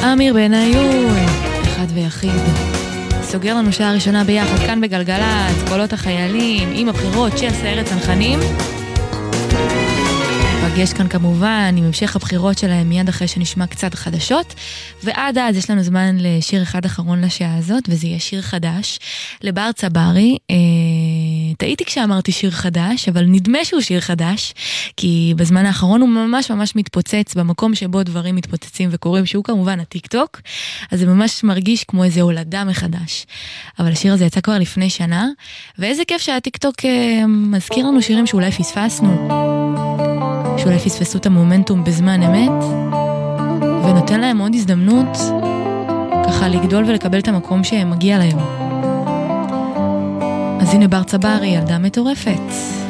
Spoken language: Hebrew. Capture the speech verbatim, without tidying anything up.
אמיר בניון, אחד ויחיד. סוגר לנו שעה ראשונה ביחד כאן בגלגלת, קולות החיילים, עם הבחירות של סיירת צנחנים. פגש כאן כמובן עם המשך הבחירות שלהם מיד אחרי שנשמע קצת חדשות, ועד אז יש לנו זמן לשיר אחד אחרון לשעה הזאת, וזה יהיה שיר חדש לבר צברי. אה, טעיתי כשאמרתי שיר חדש, אבל נדמה שהוא שיר חדש, כי בזמן האחרון הוא ממש ממש מתפוצץ במקום שבו דברים מתפוצצים וקורים, שהוא כמובן הטיק טוק, אז זה ממש מרגיש כמו איזה הולדה מחדש. אבל השיר הזה יצא כבר לפני שנה, ואיזה כיף שהטיק טוק אה, מזכיר לנו שירים שאולי פספסנו. שאולי פספסו את המומנטום בזמן אמת, ונותן להם עוד הזדמנות ככה לגדול ולקבל את המקום שמגיע להם. אז הנה בר צברי, ילדה מטורפת.